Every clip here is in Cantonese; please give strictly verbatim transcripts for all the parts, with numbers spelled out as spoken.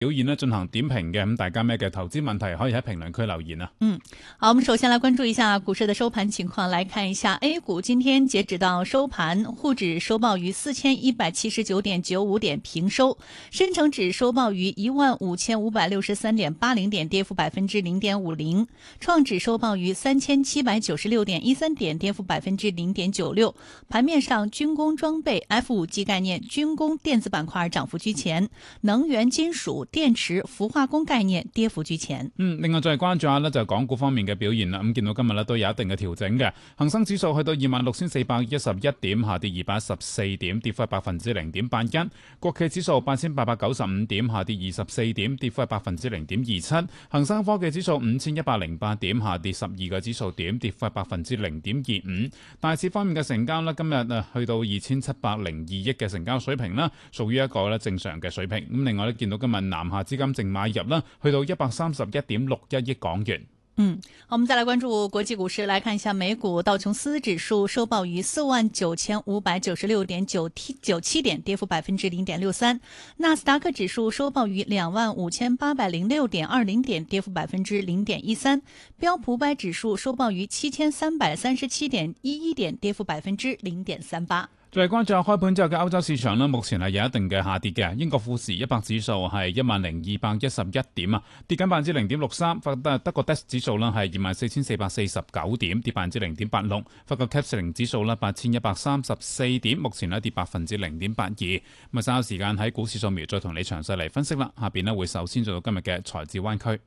表現咧進行點評嘅，咁大家咩嘅投資問題可以喺評論區留言啊。 嗯，好，我們首先來關注一下股市的收盤情況，來看一下 A 股今天截止到收盤，滬指收報於四千一百七十九點九五點平收，深成指收報於一萬五千五百六十三點八零點，跌幅百分之零點五零，創指收報於三千七百九十六點一三點，跌幅百分之零點九六。盤面上，軍工裝備、F 五 G 概念、軍工電子板塊漲幅居前，能源、金屬、電池、氟化工概念跌幅居前。 嗯，另外再關注下呢，就係港股方面嘅表現啦。咁見到今日呢都有一定嘅調整嘅，恒生指數去到二萬六千四百一十一點，下跌二百一十四點，跌幅係百分之零點八一。國企指數八千八百九十五點，下跌二十四點，跌幅係百分之零點二七。恒生科技指數五千一百零八點，下跌十二個指數點，跌幅係百分之零點二五。大市方面嘅成交呢，今日啊去到二千七百零二億嘅成交水平啦，屬於一個咧正常嘅水平。咁另外咧見到今日南下資金淨買入啦，去到一百三十一點六一億港元。 嗯，好，我們再來關注國際股市，來看一下美股道瓊斯指數收報於四萬九千五百九十六點九七點，跌幅百分之零點六三。納斯達克指數收報於兩萬五千八百零六點二零點，跌幅百分之零點一三。標普五百指數收報於七千三百三十七點一一點，跌幅百分之零點三八。 再關注下開盤之後嘅歐洲市場呢，目前係有一定嘅下跌嘅。英國富時一百指數係一萬零二百一十一點啊，跌緊百分之零點六三。法德德國 D A X 指數呢係二萬四千四百四十九點，跌百分之零點八六。法國 C A C 四零指數呢八千一百三十四點，目前呢跌百分之零點八二。咁啊，稍後時間喺股市掃描再同你詳細嚟分析啦。下邊呢會首先做到今日嘅財智灣區。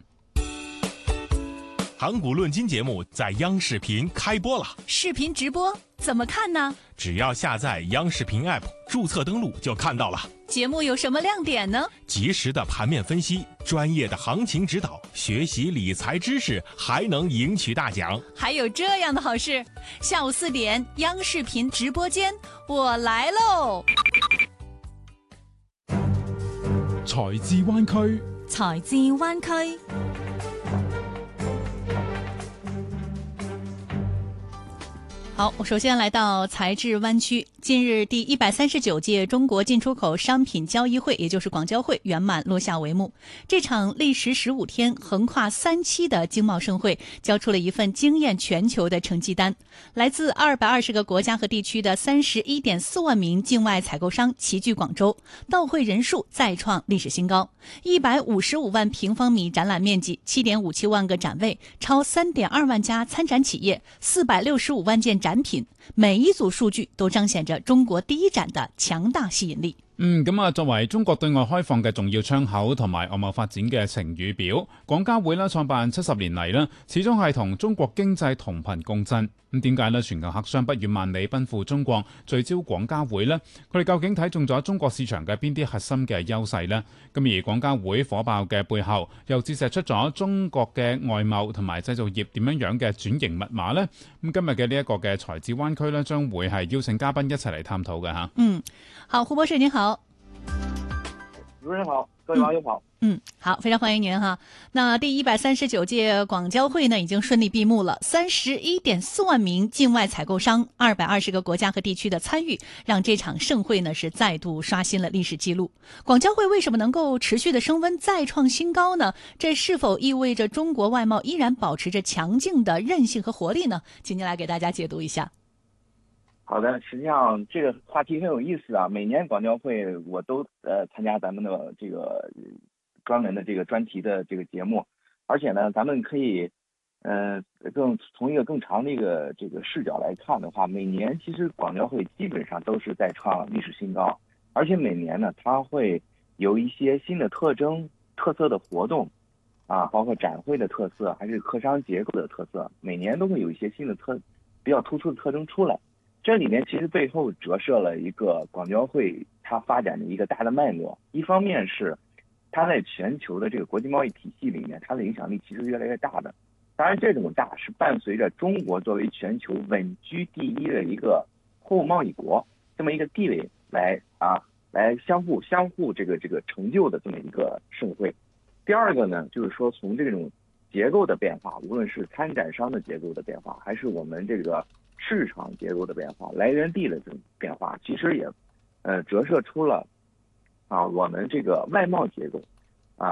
港股論金節目在央視頻開播了， 視頻直播怎麼看呢？ 只要下載央視頻 App， 註冊登錄就看到了。 節目有什麼亮點呢？ 及時的盤面分析，專業的行情指導，學習理財知識，還能贏取大獎。 還有這樣的好事，下午四點央視頻直播間，我來嘍！ 財智灣區， 財智灣區。好，我首先來到財智灣區。近日，第一百三十九屆中國進出口商品交易會，也就是廣交會圓滿落下帷幕。這場歷時十五天、橫跨三期的經貿盛會，交出了一份驚艷全球的成績單。來自二百二十個國家和地區的三十一點四萬名境外採購商齊聚廣州，到會人數再創歷史新高。一百五十五萬平方米展覽面積，七點五七萬個展位，超三點二萬家參展企業，四百六十五萬件展品，每一組數據都彰顯着中國第一展的強大吸引力。 嗯，咁啊，作為中國對外開放嘅重要窗口同埋外貿發展嘅晴雨表，廣交會啦創辦七十年嚟啦，始終係同中國經濟同頻共振。咁點解呢？全球客商不遠萬里奔赴中國，聚焦廣交會呢？佢哋究竟睇中咗中國市場嘅邊啲核心嘅優勢呢？咁而廣交會火爆嘅背後，又折射出咗中國嘅外貿同埋製造業點樣樣嘅轉型密碼呢？咁今日嘅呢一個嘅財智灣區呢，將會係邀請嘉賓一齊嚟探討嘅吓。 嗯，好，胡博士您好。 主持人好，各位網友好。 嗯，好，非常歡迎您哈。那第一百三十九屆廣交會呢，已經順利閉幕了。三十一點四萬名境外採購商，二百二十個國家和地區的參與，讓這場盛會呢是再度刷新了歷史記錄。廣交會為什麼能夠持續的升溫，再創新高呢？這是否意味着中國外貿依然保持着強勁的韌性和活力呢？請您來給大家解讀一下。 好的，實際上這個話題很有意思啊。每年廣交會我都呃參加咱們的這個專門的這個專題的這個節目，而且呢，咱們可以呃更從一個更長的一個這個視角來看的話，每年其實廣交會基本上都是在創歷史新高，而且每年呢，它會有一些新的特徵、特色的活動啊，包括展會的特色，還是客商結構的特色，每年都會有一些新的特比較突出的特徵出來。這裡面其實背後折射了一個廣交會它發展的一個大的脈絡。一方面是它在全球的這個國際貿易體系裡面，它的影響力其實越來越大的。當然，這種大是伴隨着中國作為全球穩居第一的一個貨物貿易國這麼一個地位來啊，來相互相互這個這個成就的這麼一個盛會。第二個呢，就是說從這種結構的變化，無論是參展商的結構的變化，還是我們這個市場結構的變化，來源地的這種變化，其實也，呃，折射出了，啊，我們這個外貿結構